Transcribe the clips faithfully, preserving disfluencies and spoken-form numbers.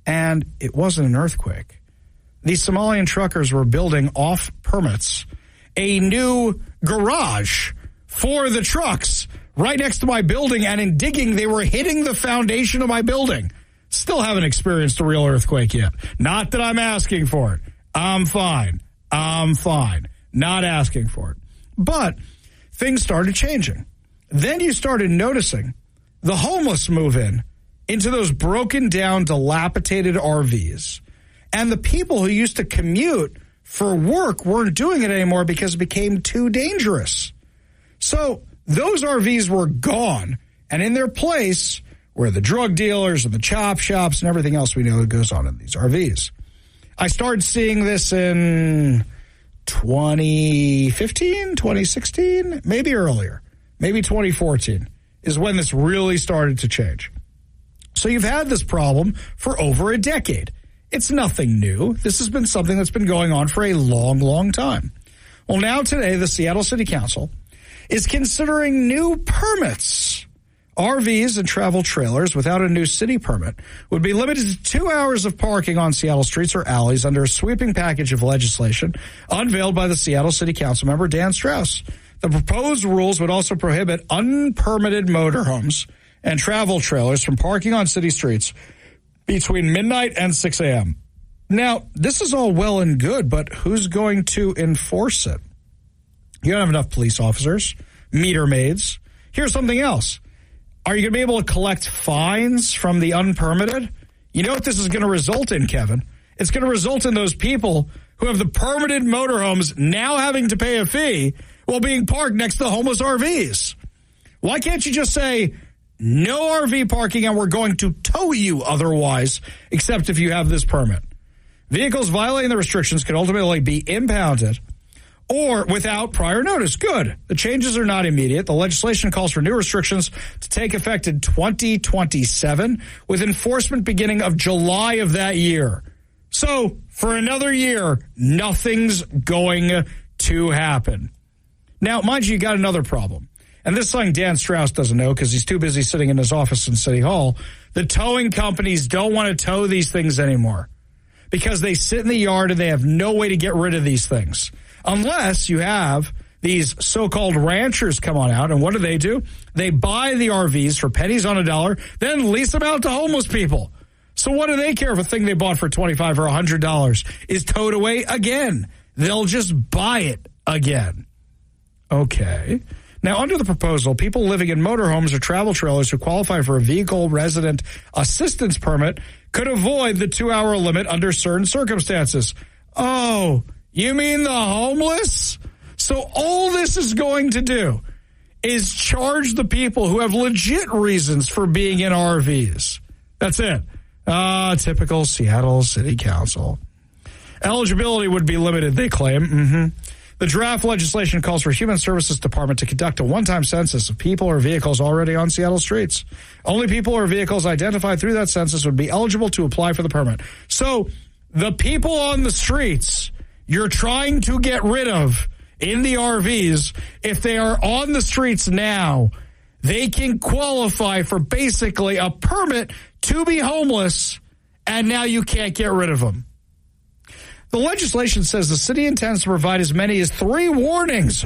and it wasn't an earthquake. These Somalian truckers were building off permits a new garage for the trucks right next to my building, and in digging, they were hitting the foundation of my building. Still haven't experienced a real earthquake yet. Not that I'm asking for it. I'm fine. I'm fine. Not asking for it. But things started changing. Then you started noticing the homeless move in into those broken down, dilapidated R Vs. And the people who used to commute for work weren't doing it anymore because it became too dangerous. So those R Vs were gone, and in their place were the drug dealers and the chop shops and everything else we know that goes on in these R Vs. I started seeing this in twenty fifteen, twenty sixteen, maybe earlier, maybe twenty fourteen is when this really started to change. So you've had this problem for over a decade. It's nothing new. This has been something that's been going on for a long, long time. Well, now today, the Seattle City Council is considering new permits. R Vs and travel trailers without a new city permit would be limited to two hours of parking on Seattle streets or alleys under a sweeping package of legislation unveiled by the Seattle City Council member Dan Strauss. The proposed rules would also prohibit unpermitted motorhomes and travel trailers from parking on city streets between midnight and six a.m. Now, this is all well and good, but who's going to enforce it? You don't have enough police officers, meter maids. Here's something else. Are you going to be able to collect fines from the unpermitted? You know what this is going to result in, Kevin? It's going to result in those people who have the permitted motorhomes now having to pay a fee while being parked next to the homeless R Vs. Why can't you just say, no R V parking and we're going to tow you otherwise, except if you have this permit? Vehicles violating the restrictions can ultimately be impounded or without prior notice. Good. The changes are not immediate. The legislation calls for new restrictions to take effect in twenty twenty-seven, with enforcement beginning of July of that year. So, for another year, nothing's going to happen. Now, mind you, you got another problem. And this is something Dan Strauss doesn't know because he's too busy sitting in his office in City Hall. The towing companies don't want to tow these things anymore because they sit in the yard and they have no way to get rid of these things. Unless you have these so-called ranchers come on out, and what do they do? They buy the R Vs for pennies on a dollar, then lease them out to homeless people. So what do they care if a thing they bought for twenty-five dollars or one hundred dollars is towed away again? They'll just buy it again. Okay. Now, under the proposal, people living in motorhomes or travel trailers who qualify for a vehicle resident assistance permit could avoid the two-hour limit under certain circumstances. Oh, you mean the homeless? So all this is going to do is charge the people who have legit reasons for being in R Vs. That's it. Ah, uh, typical Seattle City Council. Eligibility would be limited, they claim. Mm-hmm. The draft legislation calls for Human Services Department to conduct a one-time census of people or vehicles already on Seattle streets. Only people or vehicles identified through that census would be eligible to apply for the permit. So the people on the streets you're trying to get rid of in the R Vs, if they are on the streets now, they can qualify for basically a permit to be homeless, and now you can't get rid of them. The legislation says the city intends to provide as many as three warnings.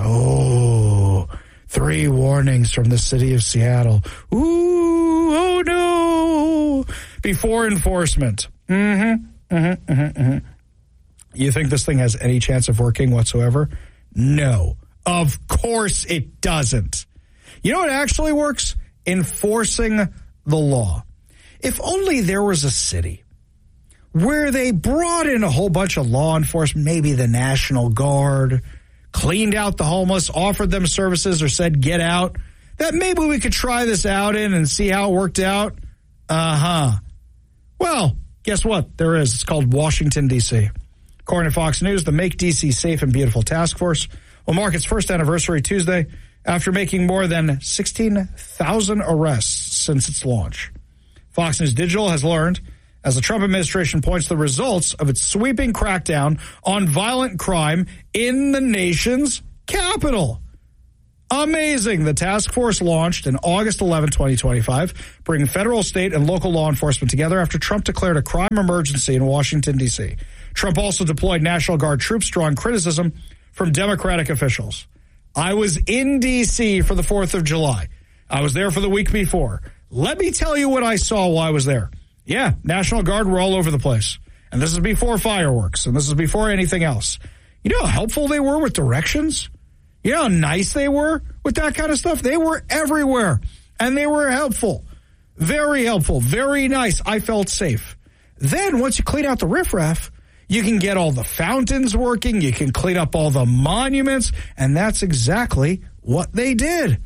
Oh, three warnings from the city of Seattle. Ooh, oh no. Before enforcement. Mm-hmm, mm-hmm, mm-hmm, mm-hmm. You think this thing has any chance of working whatsoever? No. Of course it doesn't. You know what actually works? Enforcing the law. If only there was a city where they brought in a whole bunch of law enforcement, maybe the National Guard, cleaned out the homeless, offered them services, or said, get out, that maybe we could try this out in and see how it worked out. Uh-huh. Well, guess what? There is. It's called Washington, D C According to Fox News, the Make D C Safe and Beautiful Task Force will mark its first anniversary Tuesday after making more than sixteen thousand arrests since its launch. Fox News Digital has learned, as the Trump administration points to the results of its sweeping crackdown on violent crime in the nation's capital. Amazing. The task force launched on August eleventh, twenty twenty-five, bringing federal, state, and local law enforcement together after Trump declared a crime emergency in Washington, D C. Trump also deployed National Guard troops, drawing criticism from Democratic officials. I was in D C for the fourth of July. I was there for the week before. Let me tell you what I saw while I was there. Yeah, National Guard were all over the place. And this is before fireworks, and this is before anything else. You know how helpful they were with directions? You know how nice they were with that kind of stuff? They were everywhere, and they were helpful. Very helpful, very nice. I felt safe. Then, once you clean out the riffraff, you can get all the fountains working, you can clean up all the monuments, and that's exactly what they did.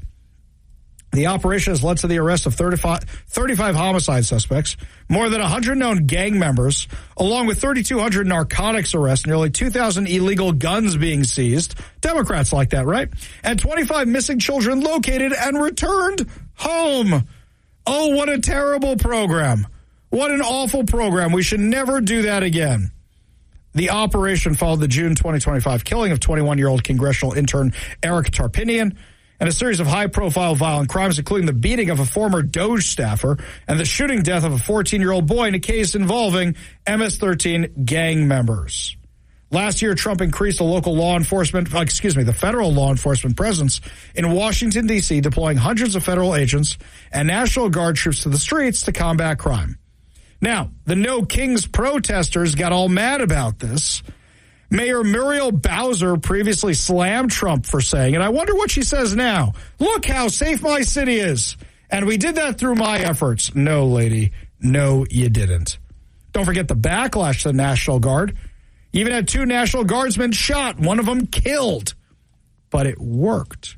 The operation has led to the arrest of thirty-five, thirty-five homicide suspects, more than one hundred known gang members, along with thirty-two hundred narcotics arrests, nearly two thousand illegal guns being seized. Democrats like that, right? And twenty-five missing children located and returned home. Oh, what a terrible program. What an awful program. We should never do that again. The operation followed the June twenty twenty-five killing of twenty-one-year-old congressional intern Eric Tarpinian, and a series of high-profile violent crimes, including the beating of a former Doge staffer and the shooting death of a fourteen-year-old boy in a case involving M S thirteen gang members. Last year, Trump increased the local law enforcement, excuse me, the federal law enforcement presence in Washington, D C, deploying hundreds of federal agents and National Guard troops to the streets to combat crime. Now, the No Kings protesters got all mad about this. Mayor Muriel Bowser previously slammed Trump for saying, and I wonder what she says now, look how safe my city is. And we did that through my efforts. No, lady. No, you didn't. Don't forget the backlash to the National Guard. You even had two National Guardsmen shot, one of them killed. But it worked.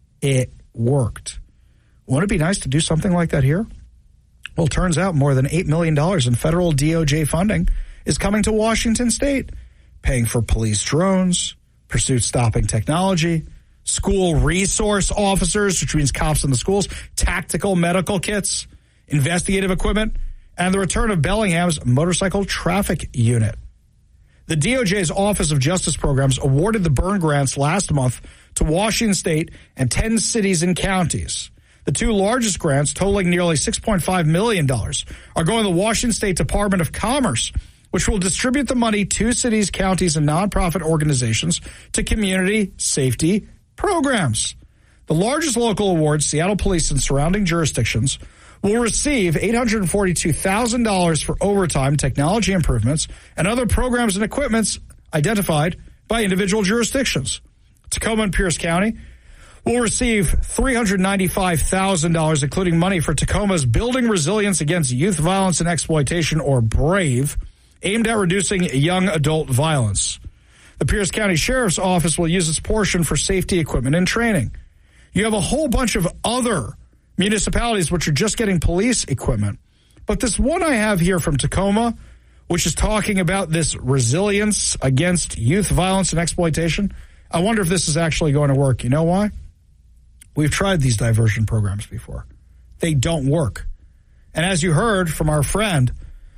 It worked. Wouldn't it be nice to do something like that here? Well, it turns out more than eight million dollars in federal D O J funding is coming to Washington State, paying for police drones, pursuit stopping technology, school resource officers, which means cops in the schools, tactical medical kits, investigative equipment, and the return of Bellingham's motorcycle traffic unit. The D O J's Office of Justice Programs awarded the Byrne grants last month to Washington State and ten cities and counties. The two largest grants, totaling nearly six point five million dollars, are going to the Washington State Department of Commerce, which will distribute the money to cities, counties, and nonprofit organizations to community safety programs. The largest local awards, Seattle Police and surrounding jurisdictions, will receive eight hundred forty-two thousand dollars for overtime, technology improvements, and other programs and equipments identified by individual jurisdictions. Tacoma and Pierce County will receive three hundred ninety-five thousand dollars, including money for Tacoma's Building Resilience Against Youth Violence and Exploitation, or BRAVE, aimed at reducing young adult violence. The Pierce County Sheriff's Office will use its portion for safety equipment and training. You have a whole bunch of other municipalities which are just getting police equipment. But this one I have here from Tacoma, which is talking about this resilience against youth violence and exploitation, I wonder if this is actually going to work. You know why? We've tried these diversion programs before. They don't work. And as you heard from our friend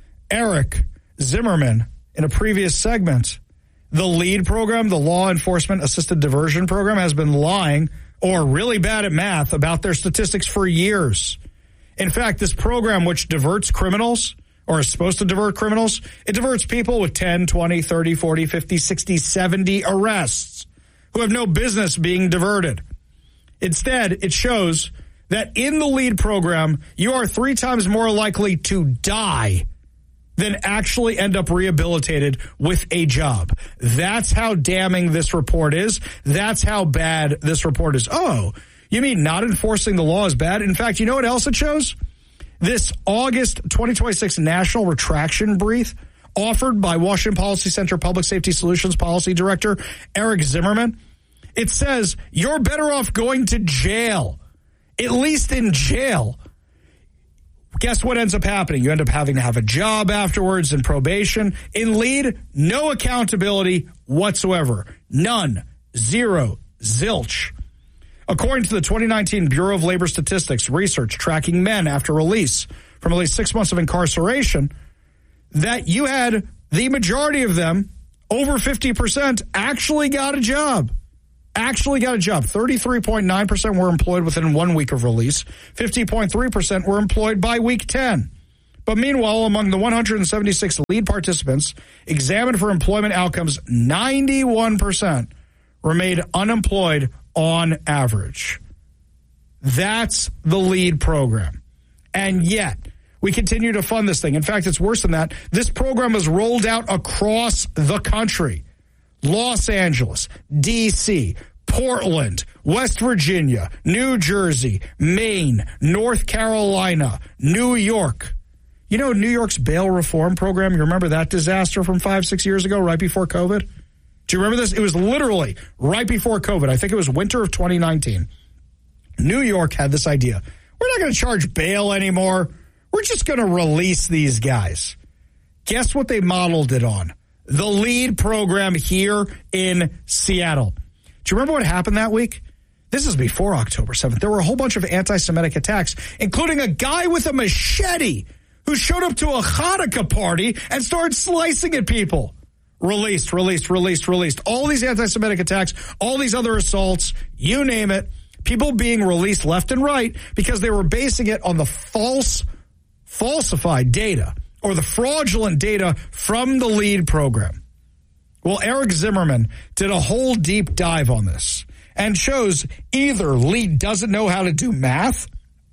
Eric Zimmerman in a previous segment, the LEAD program, the Law Enforcement Assisted Diversion Program, has been lying or really bad at math about their statistics for years. In fact, this program, which diverts criminals, or is supposed to divert criminals, it diverts people with ten, twenty, thirty, forty, fifty, sixty, seventy arrests who have no business being diverted. Instead, it shows that in the LEAD program, you are three times more likely to die than actually end up rehabilitated with a job. That's how damning this report is. That's how bad this report is. Oh, you mean not enforcing the law is bad? In fact, you know what else it shows? This August twenty twenty-six National Retraction Brief offered by Washington Policy Center Public Safety Solutions Policy Director Eric Zimmerman. It says you're better off going to jail, at least in jail. Guess what ends up happening? You end up having to have a job afterwards and probation. In LEAD, no accountability whatsoever. None. Zero. Zilch. According to the twenty nineteen Bureau of Labor Statistics research tracking men after release from at least six months of incarceration, that you had the majority of them, over fifty percent, actually got a job. actually got a job. thirty-three point nine percent were employed within one week of release. fifty point three percent were employed by week ten. But meanwhile, among the one hundred seventy-six lead participants examined for employment outcomes, ninety-one percent remained unemployed on average. That's the LEAD program. And yet, we continue to fund this thing. In fact, it's worse than that. This program was rolled out across the country. Los Angeles, D C, Portland, West Virginia, New Jersey, Maine, North Carolina, New York. You know New York's bail reform program? You remember that disaster from five, six years ago, right before COVID? Do you remember this? It was literally right before COVID. I think it was winter of twenty nineteen. New York had this idea. We're not going to charge bail anymore. We're just going to release these guys. Guess what they modeled it on? The LEAD program here in Seattle. Do you remember what happened that week? This is before October seventh. There were a whole bunch of anti-Semitic attacks, including a guy with a machete who showed up to a Hanukkah party and started slicing at people. Released, released, released, released. All these anti-Semitic attacks, all these other assaults, you name it. People being released left and right because they were basing it on the false, falsified data or the fraudulent data from the LEAD program. Well, Eric Zimmerman did a whole deep dive on this and shows either LEAD doesn't know how to do math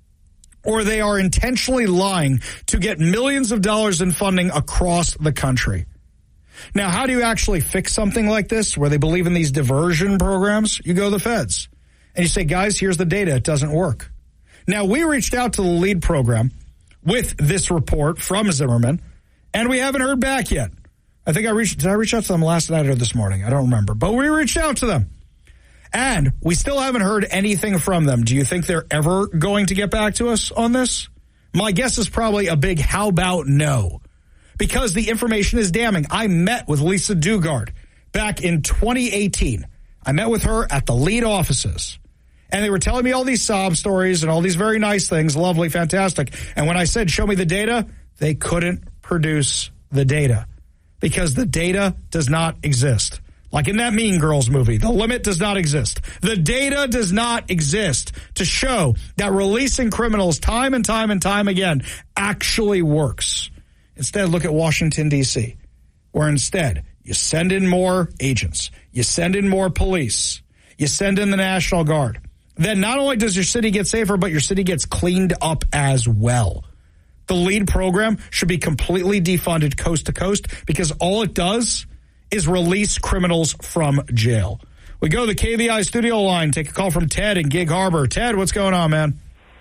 or they are intentionally lying to get millions of dollars in funding across the country. Now, how do you actually fix something like this where they believe in these diversion programs? You go to the feds. And you say, guys, here's the data. It doesn't work. Now, we reached out to the LEAD program with this report from Zimmerman, and we haven't heard back yet. I think I reached, did I reach out to them last night or this morning? I don't remember. But we reached out to them. And we still haven't heard anything from them. Do you think they're ever going to get back to us on this? My guess is probably a big how about no. Because the information is damning. I met with Lisa Dugard back in twenty eighteen. I met with her at the LEAD offices. And they were telling me all these sob stories and all these very nice things, lovely, fantastic. And when I said, show me the data, they couldn't produce the data because the data does not exist. Like in that Mean Girls movie, the limit does not exist. The data does not exist to show that releasing criminals time and time and time again actually works. Instead, look at Washington, D C, where instead you send in more agents, you send in more police, you send in the National Guard. Then not only does your city get safer, but your city gets cleaned up as well. The LEAD program should be completely defunded coast to coast because all it does is release criminals from jail. We go to the K V I studio line, take a call from Ted in Gig Harbor. Ted, what's going on, man?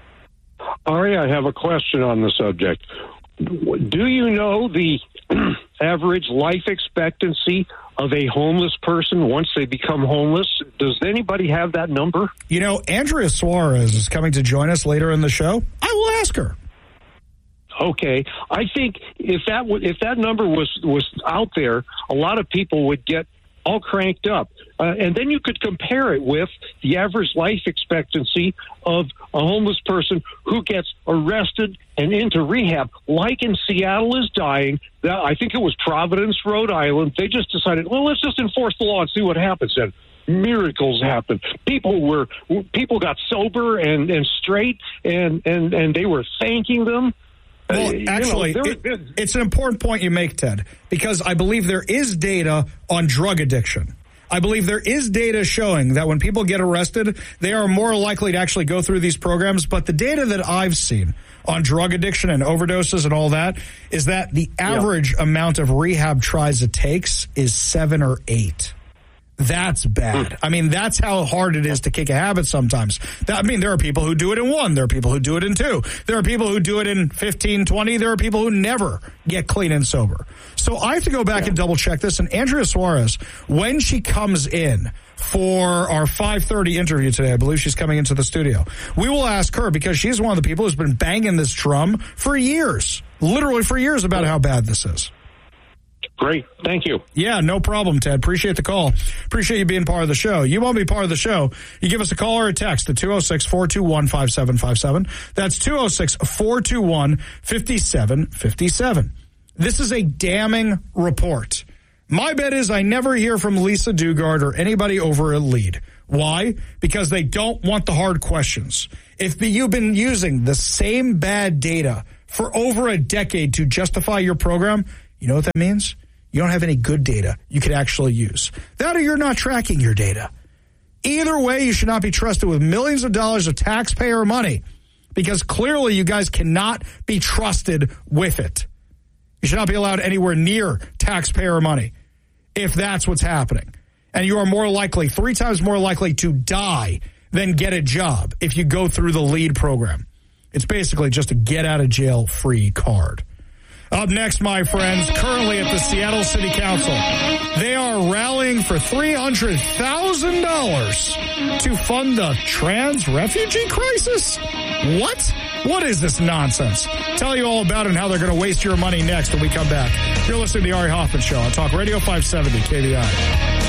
Ari, I have a question on the subject. Do you know the average life expectancy of a homeless person once they become homeless? Does anybody have that number? You know, Andrea Suarez is coming to join us later in the show. I will ask her. Okay. I think if that w- if that number was, was out there, a lot of people would get all cranked up. Uh, and then you could compare it with the average life expectancy of a homeless person who gets arrested and into rehab, like in Seattle is dying. That, I think it was Providence, Rhode Island. They just decided, well, let's just enforce the law and see what happens. And miracles happened. People were people got sober and, and straight, and, and, and they were thanking them. Well, actually, you know, it, it's an important point you make, Ted, because I believe there is data on drug addiction. I believe there is data showing that when people get arrested, they are more likely to actually go through these programs. But the data that I've seen on drug addiction and overdoses and all that is that the average yeah. amount of rehab tries it takes is seven or eight. That's bad. I mean, that's how hard it is to kick a habit sometimes. That, I mean, there are people who do it in one. There are people who do it in two. There are people who do it in fifteen, twenty. There are people who never get clean and sober. So I have to go back yeah. and double check this. And Andrea Suarez, when she comes in for our five thirty interview today, I believe she's coming into the studio, we will ask her because she's one of the people who's been banging this drum for years, literally for years about how bad this is. Great. Thank you. Yeah, no problem, Ted. Appreciate the call. Appreciate you being part of the show. You want to be part of the show, you give us a call or a text at two oh six, four two one, five seven five seven. That's two oh six, four two one, five seven five seven. This is a damning report. My bet is I never hear from Lisa Dugard or anybody over at LEAD. Why? Because they don't want the hard questions. If you've been using the same bad data for over a decade to justify your program, you know what that means? You don't have any good data you could actually use. That or you're not tracking your data. Either way, you should not be trusted with millions of dollars of taxpayer money because clearly you guys cannot be trusted with it. You should not be allowed anywhere near taxpayer money if that's what's happening. And you are more likely, three times more likely to die than get a job if you go through the LEAD program. It's basically just a get-out-of-jail-free card. Up next, my friends, currently at the Seattle City Council, they are rallying for three hundred thousand dollars to fund the trans refugee crisis. What? What is this nonsense? Tell you all about it and how they're going to waste your money next when we come back. You're listening to the Ari Hoffman Show on Talk Radio five seventy K V I.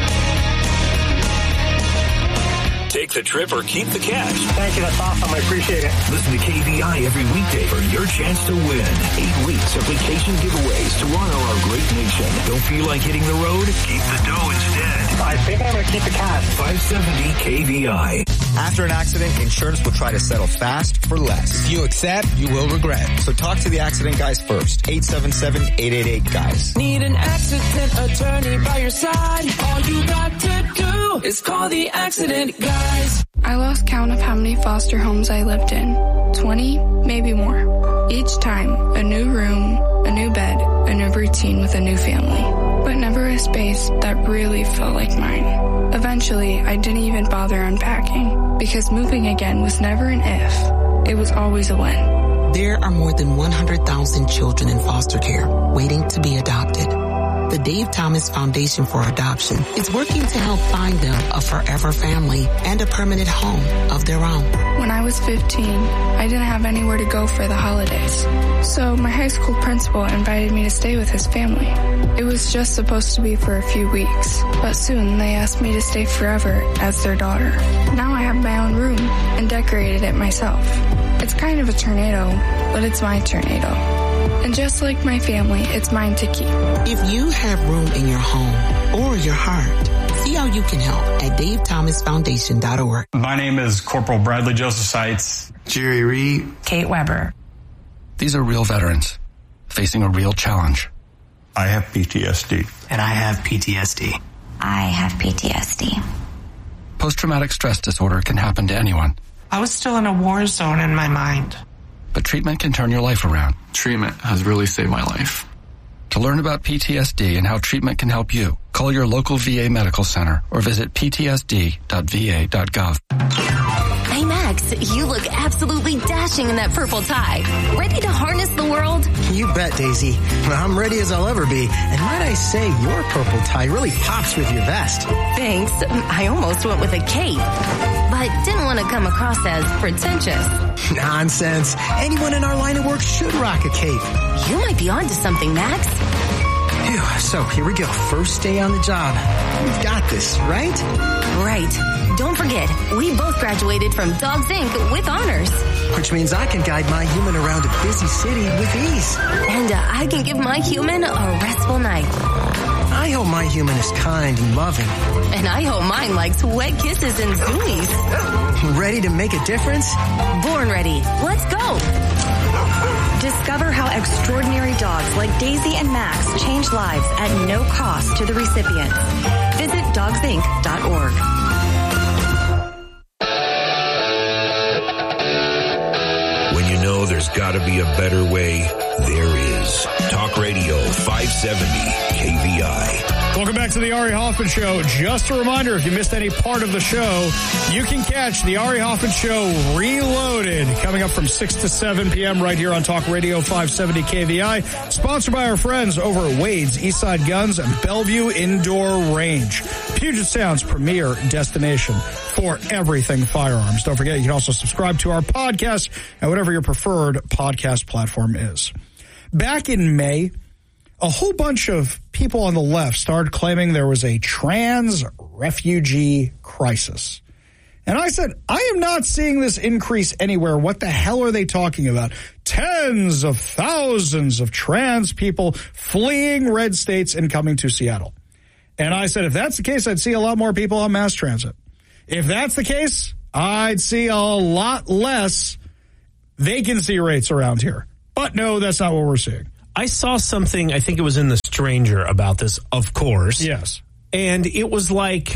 Take the trip or keep the cash. Thank you. That's awesome. I appreciate it. Listen to K V I every weekday for your chance to win. Eight weeks of vacation giveaways to honor our great nation. Don't feel like hitting the road? Keep the dough instead. I think I'm going to keep the cash. five seventy K V I. After an accident, insurance will try to settle fast for less. If you accept, you will regret. So talk to the accident guys first. eight seven seven, eight eight eight, guys. Need an accident attorney by your side. All you got to do is call the accident guys. I lost count of how many foster homes I lived in. twenty, maybe more. Each time, a new room, a new bed, a new routine with a new family. But never a space that really felt like mine. Eventually, I didn't even bother unpacking because moving again was never an if. It was always a when. There are more than one hundred thousand children in foster care waiting to be adopted. The Dave Thomas Foundation for Adoption is working to help find them a forever family and a permanent home of their own. When I was fifteen, I didn't have anywhere to go for the holidays. So my high school principal invited me to stay with his family. It was just supposed to be for a few weeks, but soon they asked me to stay forever as their daughter. Now I have my own room and decorated it myself. It's kind of a tornado, but it's my tornado. And just like my family, it's mine to keep. If you have room in your home or your heart, see how you can help at dave thomas foundation dot org. My name is Corporal Bradley Joseph Seitz. Jerry Reed. Kate Weber. These are real veterans facing a real challenge. I have P T S D. And I have P T S D. I have P T S D. Post-traumatic stress disorder can happen to anyone. I was still in a war zone in my mind. But treatment can turn your life around. Treatment has really saved my life. To learn about P T S D and how treatment can help you, call your local V A medical center or visit p t s d dot v a dot gov. Hey, Max, you look absolutely dashing in that purple tie. Ready to harness the world? You bet, Daisy. I'm ready as I'll ever be. And might I say, your purple tie really pops with your vest. Thanks. I almost went with a cape, but didn't want to come across as pretentious. Nonsense. Anyone in our line of work should rock a cape. You might be onto something, Max. Phew, so here we go. First day on the job. We've got this, right? Right. Don't forget, we both graduated from Dogs Incorporated with honors. Which means I can guide my human around a busy city with ease. And uh, I can give my human a restful night. I hope my human is kind and loving. And I hope mine likes wet kisses and zoomies. Ready to make a difference? Born ready. Let's go. Discover how extraordinary dogs like Daisy and Max change lives at no cost to the recipient. Visit dogs inc dot org. When you know there's got to be a better way, there is. Talk Radio five seventy K V I. Welcome back to the Ari Hoffman Show. Just a reminder, if you missed any part of the show, you can catch the Ari Hoffman Show Reloaded coming up from six to seven p.m. right here on Talk Radio five seventy K V I. Sponsored by our friends over at Wade's Eastside Guns and Bellevue Indoor Range. Puget Sound's premier destination for everything firearms. Don't forget, you can also subscribe to our podcast at whatever your preferred podcast platform is. Back in May, a whole bunch of people on the left started claiming there was a trans refugee crisis. And I said, I am not seeing this increase anywhere. What the hell are they talking about? Tens of thousands of trans people fleeing red states and coming to Seattle. And I said, if that's the case, I'd see a lot more people on mass transit. If that's the case, I'd see a lot less vacancy rates around here. But no, that's not what we're seeing. I saw something, I think it was in The Stranger about this, of course. Yes. And it was like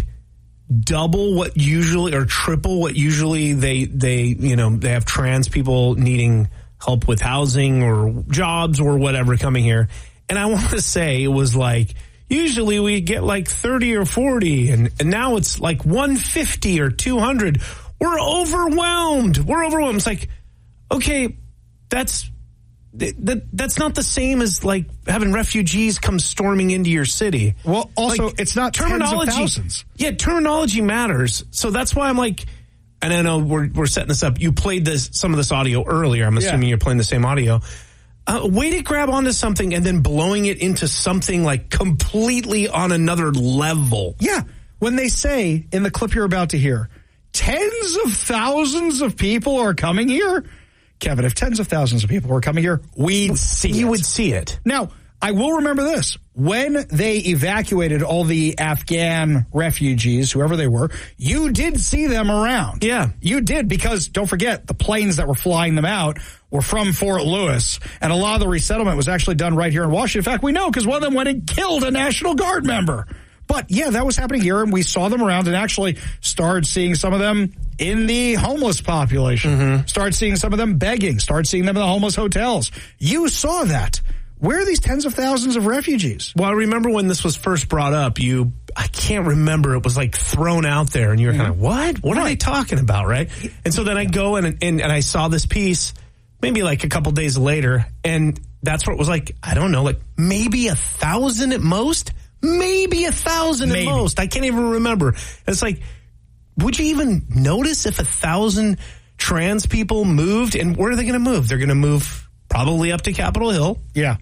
double what usually, or triple what usually they, they, you know, they have trans people needing help with housing or jobs or whatever coming here. And I want to say it was like, usually we get like thirty or forty, and, and now it's like one fifty or two hundred. We're overwhelmed. We're overwhelmed. It's like, okay, that's that, that's not the same as like having refugees come storming into your city. Well, also, like, it's not terminology. Tens of thousands. Yeah, terminology matters. So that's why I'm like, and I know we're we're setting this up. You played this some of this audio earlier. I'm assuming yeah. you're playing the same audio. Uh, way to grab onto something and then blowing it into something like completely on another level. Yeah. When they say in the clip you're about to hear, tens of thousands of people are coming here. Kevin, if tens of thousands of people were coming here, we'd see you it. You would see it. Now, I will remember this. When they evacuated all the Afghan refugees, whoever they were, you did see them around. Yeah. You did, because don't forget, the planes that were flying them out were from Fort Lewis, and a lot of the resettlement was actually done right here in Washington. In fact, we know because one of them went and killed a National Guard member. But yeah, that was happening here, and we saw them around and actually started seeing some of them in the homeless population. Mm-hmm. Started seeing some of them begging. Started seeing them in the homeless hotels. You saw that. Where are these tens of thousands of refugees? Well, I remember when this was first brought up, you, I can't remember, it was like thrown out there, and you were mm-hmm. kind of, what? What right. are they talking about, right? And so then I go and, and, and I saw this piece, maybe like a couple days later, and that's what it was like, I don't know, like maybe a thousand at most? Maybe a thousand maybe. at most. I can't even remember. And it's like, would you even notice if a thousand trans people moved? And where are they going to move? They're going to move probably up to Capitol Hill. Yeah.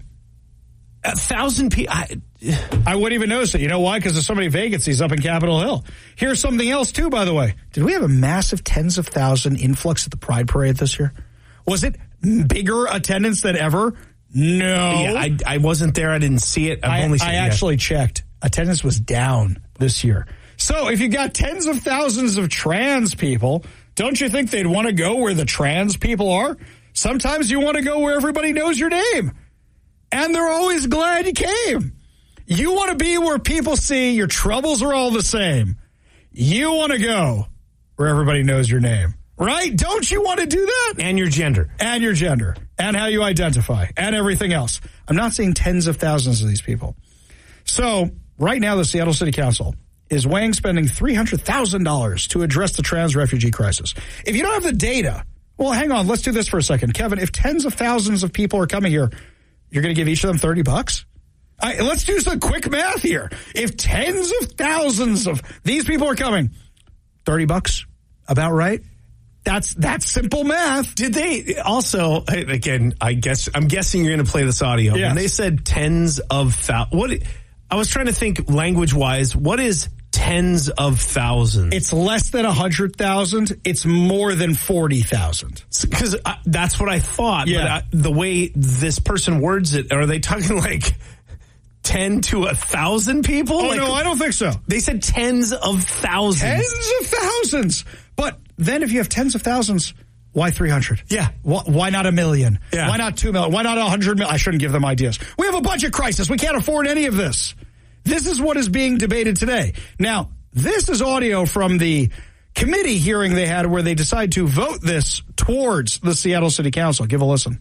A thousand people. I, I wouldn't even notice it. You know why? Because there's so many vacancies up in Capitol Hill. Here's something else, too, by the way. Did we have a massive tens of thousand influx at the Pride Parade this year? Was it bigger attendance than ever? No. Yeah, I, I wasn't there. I didn't see it. I've I, only seen I actually checked. Attendance was down this year. So if you got tens of thousands of trans people, don't you think they'd want to go where the trans people are? Sometimes you want to go where everybody knows your name. And they're always glad you came. You want to be where people see your troubles are all the same. You want to go where everybody knows your name. Right? Don't you want to do that? And your gender. And your gender. And how you identify. And everything else. I'm not saying tens of thousands of these people. So, right now, the Seattle City Council is weighing spending three hundred thousand dollars to address the trans refugee crisis. If you don't have the data, well, hang on. Let's do this for a second. Kevin, if tens of thousands of people are coming here, you're going to give each of them thirty bucks? I, let's do some quick math here. If tens of thousands of these people are coming, thirty bucks, about right? That's that's simple math. Did they also, again, I guess, I'm guessing you're going to play this audio. Yes. When they said tens of thousands, what, I was trying to think language-wise, what is tens of thousands? It's less than one hundred thousand. It's more than forty thousand. Because that's what I thought. Yeah. But I, the way this person words it, are they talking like ten to a thousand people? Oh, like, no, I don't think so. They said tens of thousands. Tens of thousands. But then if you have tens of thousands, why three hundred? Yeah. Why, why not a million? Yeah. Why not two million? Why not one hundred million? I shouldn't give them ideas. We have a budget crisis. We can't afford any of this. This is what is being debated today. Now, this is audio from the committee hearing they had where they decided to vote this towards the Seattle City Council. Give a listen.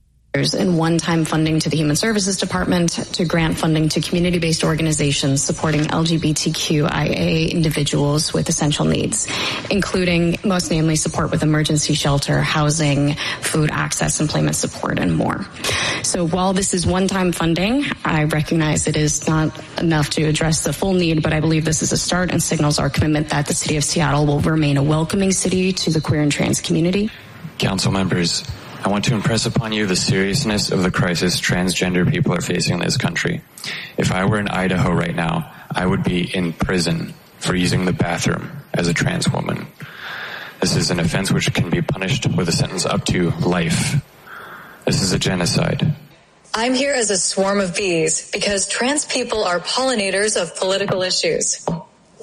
In one-time funding to the Human Services Department to grant funding to community-based organizations supporting L G B T Q I A individuals with essential needs, including most namely support with emergency shelter, housing, food access, employment support, and more. So while this is one-time funding, I recognize it is not enough to address the full need, but I believe this is a start and signals our commitment that the City of Seattle will remain a welcoming city to the queer and trans community. Council members, I want to impress upon you the seriousness of the crisis transgender people are facing in this country. If I were in Idaho right now, I would be in prison for using the bathroom as a trans woman. This is an offense which can be punished with a sentence up to life. This is a genocide. I'm here as a swarm of bees because trans people are pollinators of political issues.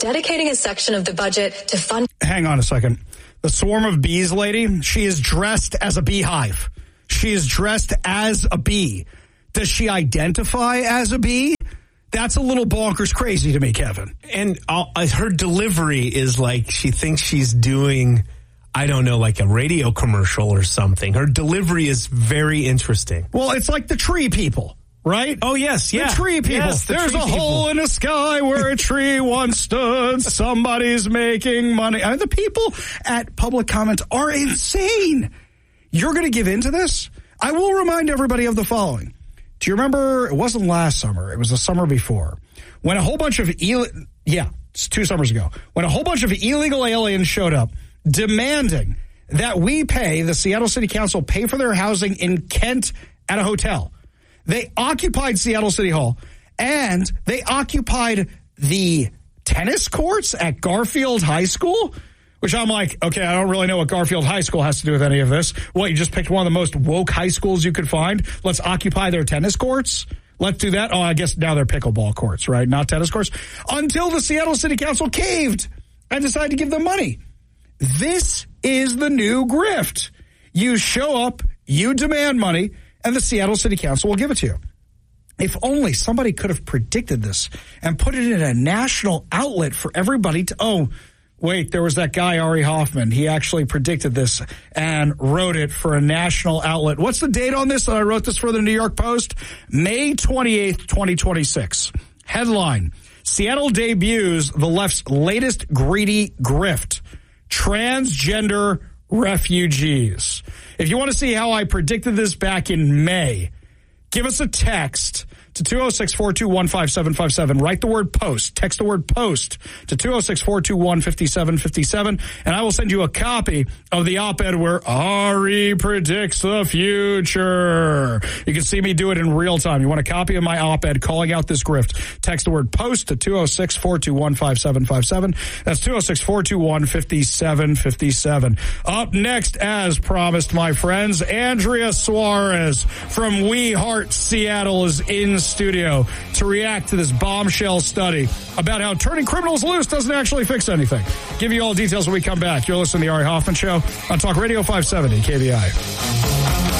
dedicating a section of the budget to fund. Hang on a second. The swarm of bees lady, she is dressed as a beehive. She is dressed as a bee. Does she identify as a bee? That's a little bonkers crazy to me, Kevin. And uh, her delivery is like she thinks she's doing, I don't know, like a radio commercial or something. Her delivery is very interesting. Well, it's like the tree people, right? Oh, yes, yeah. The tree people. Yes, the There's tree a people. hole in the sky where a tree once stood. Somebody's making money. I mean, the people at Public Comment are insane. You're going to give in to this? I will remind everybody of the following. Do you remember, it wasn't last summer, it was the summer before, when a whole bunch of, Ill- yeah, it's two summers ago, when a whole bunch of illegal aliens showed up demanding that we pay, the Seattle City Council pay for their housing in Kent at a hotel. They occupied Seattle City Hall, and they occupied the tennis courts at Garfield High School, which I'm like, okay, I don't really know what Garfield High School has to do with any of this. What, you just picked one of the most woke high schools you could find? Let's occupy their tennis courts? Let's do that? Oh, I guess now they're pickleball courts, right? Not tennis courts. Until the Seattle City Council caved and decided to give them money. This is the new grift. You show up, you demand money, and the Seattle City Council will give it to you. If only somebody could have predicted this and put it in a national outlet for everybody to, oh, wait, there was that guy, Ari Hoffman. He actually predicted this and wrote it for a national outlet. What's the date on this that I wrote this for the New York Post? May twenty-eighth, twenty twenty-six. Headline, Seattle debuts the left's latest greedy grift, transgender refugees. If you want to see how I predicted this back in May, give us a text to two oh six, four two one, five seven five seven. Write the word post. Text the word post to two oh six, four two one, five seven five seven, and I will send you a copy of the op-ed where Ari predicts the future. You can see me do it in real time. You want a copy of my op-ed calling out this grift? Text the word post to two oh six, four two one, five seven five seven. That's two oh six, four two one, five seven five seven. Up next, as promised, my friends, Andrea Suarez from We Heart Seattle is in studio to react to this bombshell study about how turning criminals loose doesn't actually fix anything. Give you all details when we come back. You're listening to the Ari Hoffman Show on Talk Radio five seventy K B I.